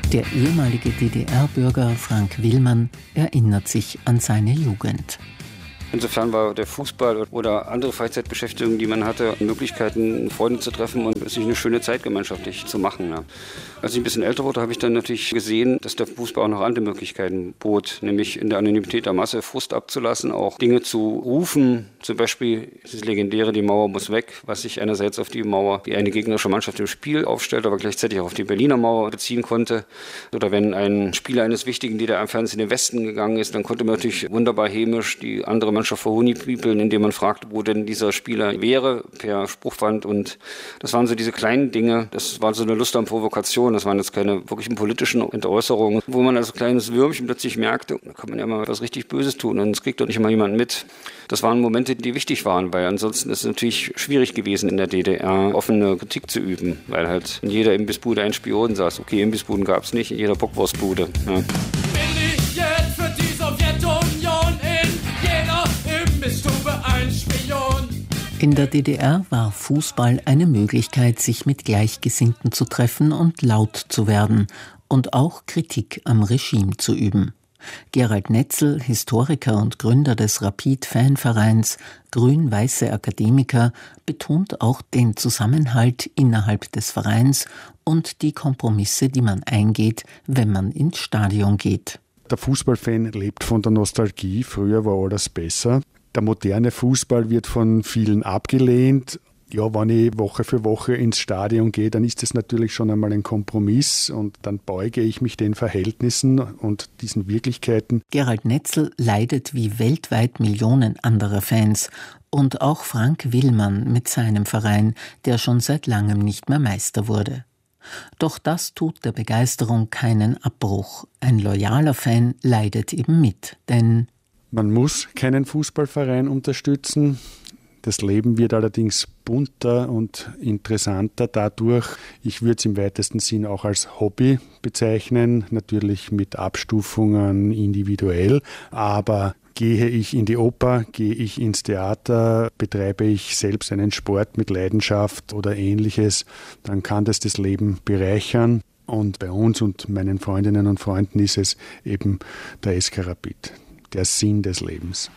Der ehemalige DDR-Bürger Frank Willmann erinnert sich an seine Jugend. Insofern war der Fußball oder andere Freizeitbeschäftigungen, die man hatte, Möglichkeiten, Freunde zu treffen und sich eine schöne Zeit gemeinschaftlich zu machen. Ja. Als ich ein bisschen älter wurde, habe ich dann natürlich gesehen, dass der Fußball auch noch andere Möglichkeiten bot, nämlich in der Anonymität der Masse Frust abzulassen, auch Dinge zu rufen. Zum Beispiel das legendäre "Die Mauer muss weg", was sich einerseits auf die Mauer, die eine gegnerische Mannschaft im Spiel aufstellt, aber gleichzeitig auch auf die Berliner Mauer beziehen konnte. Oder wenn ein Spieler eines wichtigen DDR-Fernsehens in den Westen gegangen ist, dann konnte man natürlich wunderbar hämisch die andere Mannschaft verhonigpieseln, indem man fragt, wo denn dieser Spieler wäre, per Spruchband. Und das waren so diese kleinen Dinge, das war so eine Lust an Provokation, das waren jetzt keine wirklichen politischen Entäußerungen, wo man als kleines Würmchen plötzlich merkte, da kann man ja mal was richtig Böses tun und es kriegt doch nicht mal jemand mit. Das waren Momente, die wichtig waren, weil ansonsten ist es natürlich schwierig gewesen, in der DDR offene Kritik zu üben, weil halt in jeder Imbissbude ein Spion saß. Okay, Imbissbuden gab es nicht, in jeder Bockwurstbude. Ja. Bin ich jetzt für die Sowjetunion in jeder Imbissstube ein Spion? In der DDR war Fußball eine Möglichkeit, sich mit Gleichgesinnten zu treffen und laut zu werden und auch Kritik am Regime zu üben. Gerald Netzel, Historiker und Gründer des Rapid-Fanvereins Grün-Weiße Akademiker, betont auch den Zusammenhalt innerhalb des Vereins und die Kompromisse, die man eingeht, wenn man ins Stadion geht. Der Fußballfan lebt von der Nostalgie. Früher war alles besser. Der moderne Fußball wird von vielen abgelehnt. Ja, wenn ich Woche für Woche ins Stadion gehe, dann ist das natürlich schon einmal ein Kompromiss und dann beuge ich mich den Verhältnissen und diesen Wirklichkeiten. Gerald Netzel leidet wie weltweit Millionen anderer Fans und auch Frank Willmann mit seinem Verein, der schon seit langem nicht mehr Meister wurde. Doch das tut der Begeisterung keinen Abbruch. Ein loyaler Fan leidet eben mit, denn man muss keinen Fußballverein unterstützen. Das Leben wird allerdings bunter und interessanter dadurch. Ich würde es im weitesten Sinn auch als Hobby bezeichnen, natürlich mit Abstufungen individuell. Aber gehe ich in die Oper, gehe ich ins Theater, betreibe ich selbst einen Sport mit Leidenschaft oder Ähnliches, dann kann das Leben bereichern. Und bei uns und meinen Freundinnen und Freunden ist es eben der SK Rapid, der Sinn des Lebens.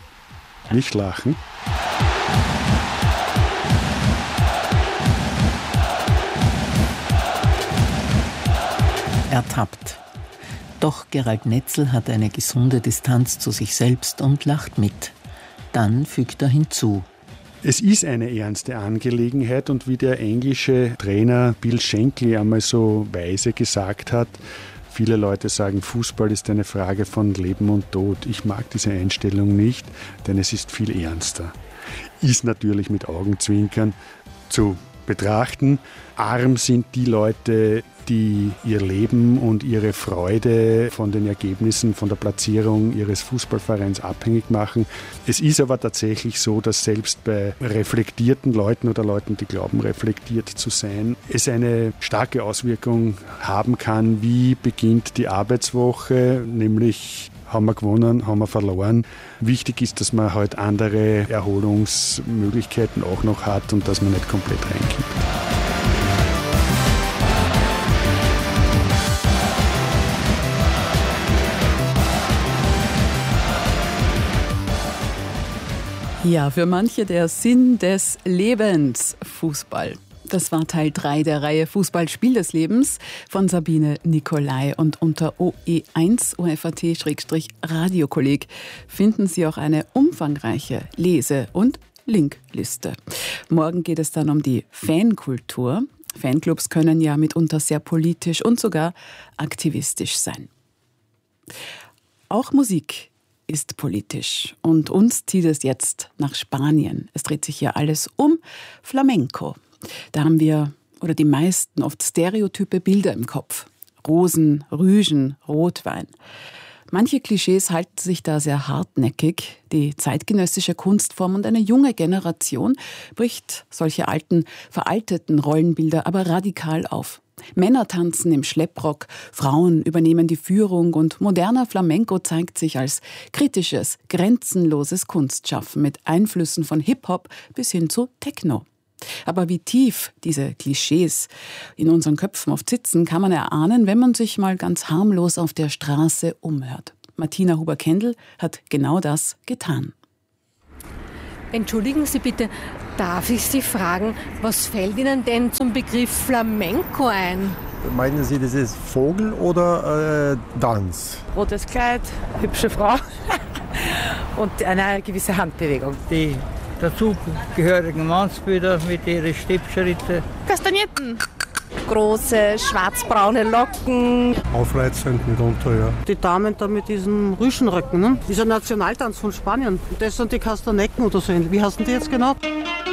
Nicht lachen. Ertappt. Doch Gerald Netzel hat eine gesunde Distanz zu sich selbst und lacht mit. Dann fügt er hinzu: Es ist eine ernste Angelegenheit und wie der englische Trainer Bill Shankly einmal so weise gesagt hat, viele Leute sagen, Fußball ist eine Frage von Leben und Tod. Ich mag diese Einstellung nicht, denn es ist viel ernster. Ist natürlich mit Augenzwinkern zu betrachten. Arm sind die Leute, die ihr Leben und ihre Freude von den Ergebnissen, von der Platzierung ihres Fußballvereins abhängig machen. Es ist aber tatsächlich so, dass selbst bei reflektierten Leuten oder Leuten, die glauben, reflektiert zu sein, es eine starke Auswirkung haben kann, wie beginnt die Arbeitswoche, nämlich haben wir gewonnen, haben wir verloren. Wichtig ist, dass man halt andere Erholungsmöglichkeiten auch noch hat und dass man nicht komplett reinkippt. Ja, für manche der Sinn des Lebens, Fußball. Das war Teil 3 der Reihe Fußball Spiel des Lebens von Sabine Nicolai. Und unter OE1 OFAT-Radiokolleg finden Sie auch eine umfangreiche Lese- und Linkliste. Morgen geht es dann um die Fankultur. Fanclubs können ja mitunter sehr politisch und sogar aktivistisch sein. Auch Musik ist politisch und uns zieht es jetzt nach Spanien. Es dreht sich hier alles um Flamenco. Da haben wir, oder die meisten, oft stereotype Bilder im Kopf. Rosen, Rügen, Rotwein. Manche Klischees halten sich da sehr hartnäckig. Die zeitgenössische Kunstform und eine junge Generation bricht solche alten, veralteten Rollenbilder aber radikal auf. Männer tanzen im Schlepprock, Frauen übernehmen die Führung und moderner Flamenco zeigt sich als kritisches, grenzenloses Kunstschaffen mit Einflüssen von Hip-Hop bis hin zu Techno. Aber wie tief diese Klischees in unseren Köpfen oft sitzen, kann man erahnen, wenn man sich mal ganz harmlos auf der Straße umhört. Martina Huber-Kendl hat genau das getan. Entschuldigen Sie bitte, darf ich Sie fragen, was fällt Ihnen denn zum Begriff Flamenco ein? Meinen Sie, das ist Vogel oder Tanz? Rotes Kleid, hübsche Frau und eine gewisse Handbewegung. Die dazugehörigen Mannsbilder mit ihren Stippschritte. Kastagnetten. Große, schwarzbraune Locken. Aufreizend mitunter, ja. Die Damen da mit diesen Rüschenröcken, ne? Dieser Nationaltanz von Spanien. Das sind die Kastanecken oder so. Wie heißen die jetzt genau?